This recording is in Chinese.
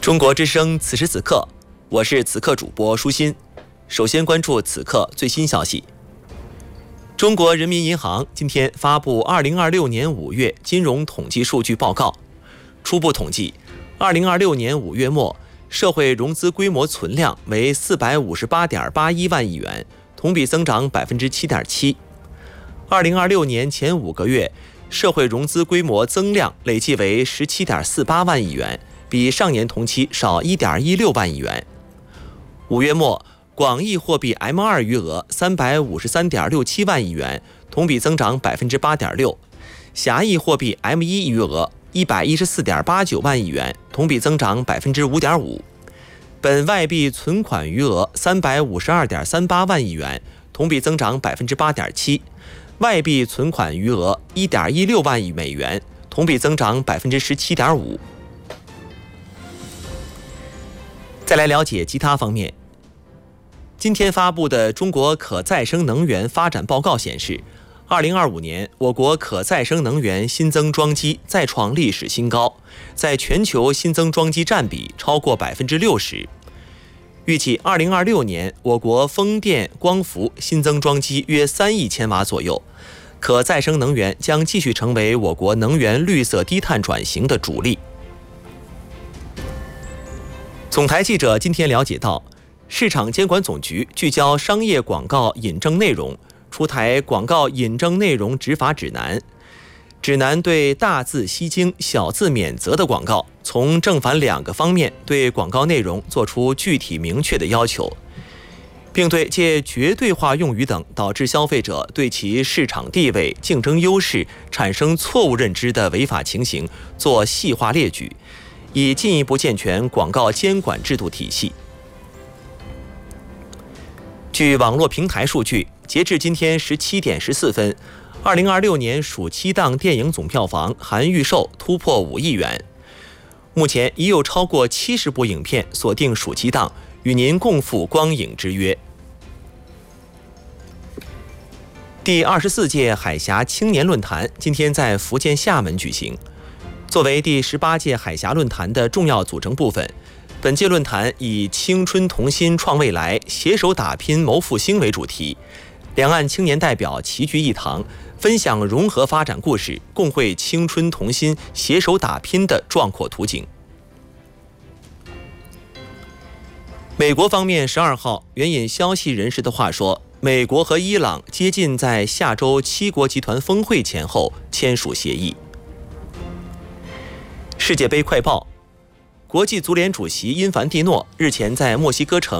中国之声此时此刻，我是此刻主播舒心。首先关注此刻最新消息。中国人民银行今天发布2026年5月金融统计数据报告。初步统计，2026年5月末，社会融资规模存量为458.81万亿元，同比增长7.7%。2026年前5个月，社会融资规模增量累计为17.48万亿元，比上年同期少1.16万亿元。5月末，广义货币 M2 余额353.67万亿元，同比增长8.6%；狭义货币 M1 余额114.89万亿元，同比增长5.5%；本外币存款余额352.38万亿元，同比增长8.7%；外币存款余额1.16万亿美元，同比增长17.5%。再来了解其他方面。今天发布的中国可再生能源发展报告显示，2025年我国可再生能源新增装机再创历史新高，在全球新增装机占比超过60%。预计2026年我国风电、光伏新增装机约3亿千瓦左右，可再生能源将继续成为我国能源绿色低碳转型的主力。总台记者今天了解到，市场监管总局聚焦商业广告引证内容，出台广告引证内容执法指南。指南对大字吸睛、小字免责的广告，从正反两个方面对广告内容做出具体明确的要求，并对借绝对化用语等导致消费者对其市场地位、竞争优势产生错误认知的违法情形做细化列举，以进一步健全广告监管制度体系。据网络平台数据，截至今天17点14分，2026年暑期档电影总票房含预售突破5亿元。目前已有超过70部影片锁定暑期档，与您共赴光影之约。第24届海峡青年论坛今天在福建厦门举行。作为第18届海峡论坛的重要组成部分，本届论坛以青春同心创未来，携手打拼谋复兴为主题，两岸青年代表齐聚一堂，分享融合发展故事，共绘青春同心携手打拼的壮阔图景。美国方面12号援引消息人士的话说，美国和伊朗接近在下周7国集团峰会前后签署协议。世界杯快报：国际足联主席因凡蒂诺日前在墨西哥城